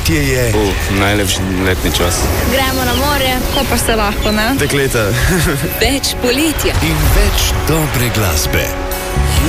Poletje je. Najlepši letni čas. Gremo na morje, ko pa se lahko, ne? Dekleta. Več poletja. In več dobre glasbe.